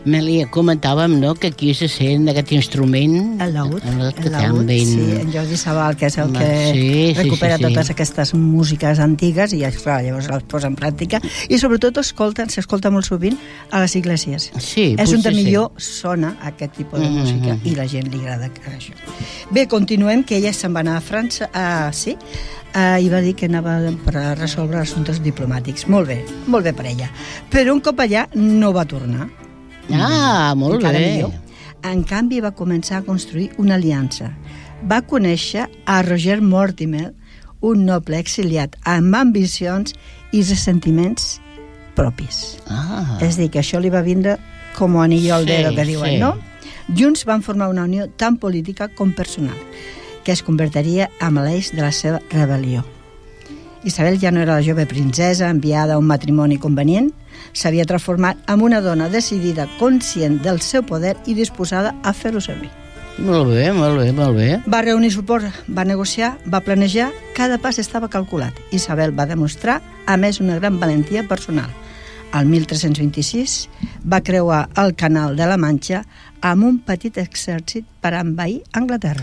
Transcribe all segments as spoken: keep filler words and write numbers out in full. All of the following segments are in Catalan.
Melia, comentàvem, no?, que aquí se sent aquest instrument... El laúd, el el laúd, ben... sí, en Jordi Sabal, que és el Home, que sí, sí, recupera sí, sí. totes aquestes músiques antigues i, esclar, llavors les posa en pràctica. I sobretot escolten, s'escolta molt sovint a les iglesias. Sí, és on potser millor sí. sona aquest tipus de Mm, música mm, mm. i la gent li agrada això. Bé, continuem, que ella se'n va anar a França, a, sí, uh, i va dir que anava per a resoldre assumptes diplomàtics. Molt bé, molt bé per ella. Però un cop allà no va tornar. Ah, molt Encara bé. millor. En canvi, va començar a construir una aliança. Va conèixer a Roger Mortimer, un noble exiliat amb ambicions i ressentiments propis. Ah. És a dir, que això li va vindre com anillo al Sí, dedo, que diuen, sí. no? Junts van formar una unió tan política com personal, que es convertiria en l'eix de la seva rebel·lió. Isabel ja no era la jove princesa enviada a un matrimoni convenient, s'havia transformat en una dona decidida, conscient del seu poder i disposada a fer-lo servir. Molt bé, molt bé, molt bé. Va reunir suport, va negociar, va planejar, cada pas estava calculat. Isabel va demostrar, a més, una gran valentia personal. El mil tres-cents vint-i-sis va creuar el Canal de la Manxa amb un petit exèrcit per envair Anglaterra.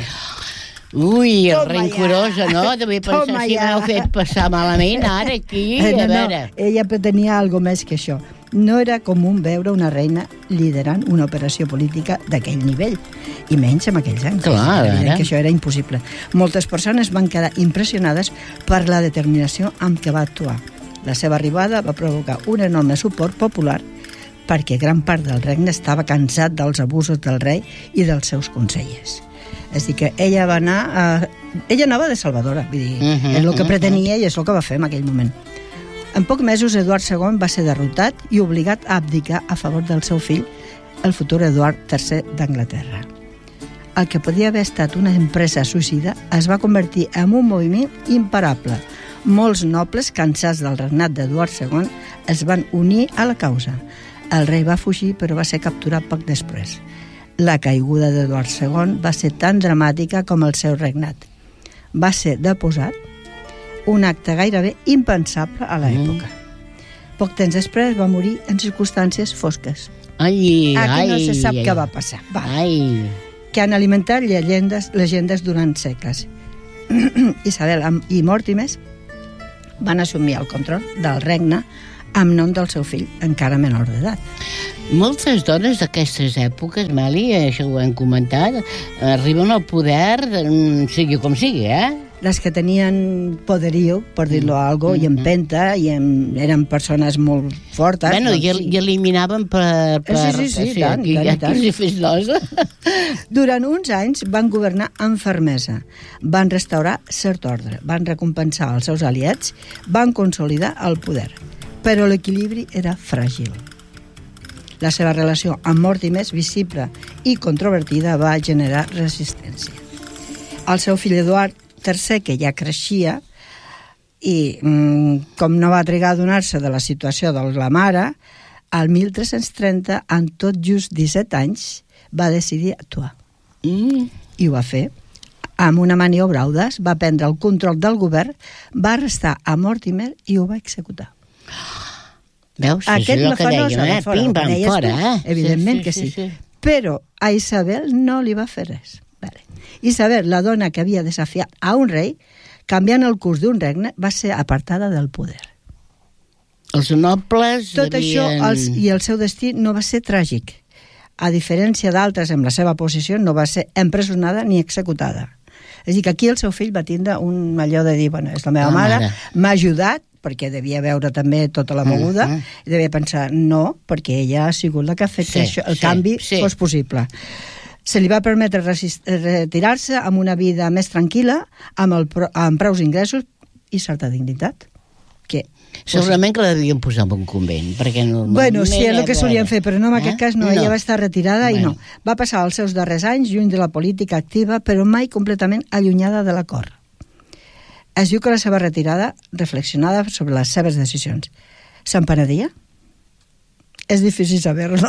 Ui, el Toma rencorosa, ja. no? Devia pensar Toma si ja. m'heu fet passar malament ara aquí, Eh, a no, veure. no, ella pretenia algo més que això. No era comú veure una reina liderant una operació política d'aquell nivell, i menys en aquells anys. Clar, És evident ara. que això era impossible. Moltes persones van quedar impressionades per la determinació amb què va actuar. La seva arribada va provocar un enorme suport popular perquè gran part del regne estava cansat dels abusos del rei i dels seus consellers. És a dir, que ella va anar... A... Ella anava de salvadora, vull dir, Uh -huh, és el que uh -huh. pretenia i és el que va fer en aquell moment. En pocs mesos, Eduard segon va ser derrotat i obligat a abdicar a favor del seu fill, el futur Eduard tercer d'Anglaterra. El que podia haver estat una empresa suïcida es va convertir en un moviment imparable. Molts nobles, cansats del regnat d'Eduard segon, es van unir a la causa. El rei va fugir, però va ser capturat poc després. La caiguda d'Eduard segon va ser tan dramàtica com el seu regnat. Va ser deposat, un acte gairebé impensable a l'època. Mm. Poc temps després va morir en circumstàncies fosques. Ai, Aquí ai, no se sap ai. què va passar. Va. Ai, Que han alimentat llegendes, llegendes durant segles. Isabel i Mortimer van assumir el control del regne amb nom del seu fill, encara menor d'edat. moltes dones d'aquestes èpoques, Meli, això ho hem comentat, arriben al poder, mm, sigui com sigui, eh? Les que tenien poderío, per dir-lo algo, i empenta, i en, eren persones molt fortes. Bueno, doncs, i, sí. i eliminaven per... per Sí, sí, sí, sí, tant, aquí, tant, aquí tant. s'hi fes nosa. Durant uns anys van governar amb fermesa, van restaurar cert ordre, van recompensar els seus aliats, van consolidar el poder, però l'equilibri era fràgil. La seva relació amb Mortimer, visible i controvertida, va generar resistència. El seu fill Eduard tercer, que ja creixia, i mm, com no va trigar a adonar-se de la situació de la mare, al mil tres-cents trenta, en tot just disset anys, va decidir actuar. Mm. I ho va fer. Amb una maniobra audaç, va prendre el control del govern, va arrestar a Mortimer i ho va executar. Veus? Aquest és allò no que fa no, dèiem, s'ha de eh? fora, Pim, ho pam, deies fora, tu. eh? Evidentment que sí. Però a Isabel no li va fer res. Vale. Isabel, la dona que havia desafiat a un rei, canviant el curs d'un regne, va ser apartada del poder. Els nobles Tot devien... això els, i el seu destí no va ser tràgic. A diferència d'altres amb la seva posició, no va ser empresonada ni executada. És a dir, que aquí el seu fill va tindre un allò de dir, bueno, és la meva La mare, mare. m'ha ajudat, perquè devia veure també tota la moguda, Mhm. i devia pensar, no, perquè ella ha sigut la que ha fet Sí, que això, el sí, canvi sí. fos possible. Se li va permetre resist- retirar-se amb una vida més tranquil·la, amb, el, pro- amb prous ingressos i certa dignitat. Que, Segurament que la devien posar en un convent, perquè normalment... bueno, sí, és el que solien fer, però no en Eh? aquest cas no, No. ella va estar retirada i Bueno. no. Va passar els seus darrers anys lluny de la política activa, però mai completament allunyada de la cort. Es diu que la seva retirada reflexionava sobre les seves decisions. Se'n penedia? És difícil saber-lo.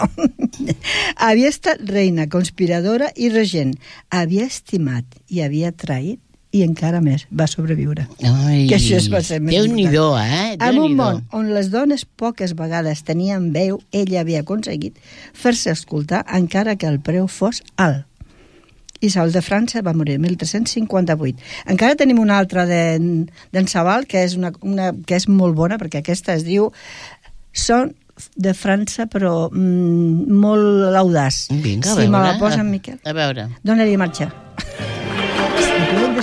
Havia estat reina, conspiradora i regent. Havia estimat i havia traït i encara més, va sobreviure. Ai, que això es va ser més Déu-n'hi-do, eh? En un món on les dones poques vegades tenien veu, ella havia aconseguit fer-se escoltar encara que el preu fos alt. Isabel de França va morir el mil tres-cents cinquanta-vuit. Encara tenim una altra d'en de, Sabal, que és, una, una, que és molt bona, perquè aquesta es diu Son de França, però mm, molt audaç. Vinga, a si veure. me la posa en Miquel. A veure. Dóna-li marxa.